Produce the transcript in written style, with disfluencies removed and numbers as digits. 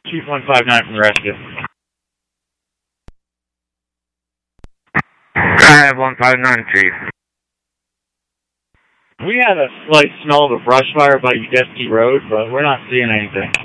Chief 159 from the rescue. I have 159, Chief. We had a slight smell of a brush fire by Udesky Road, but we're not seeing anything.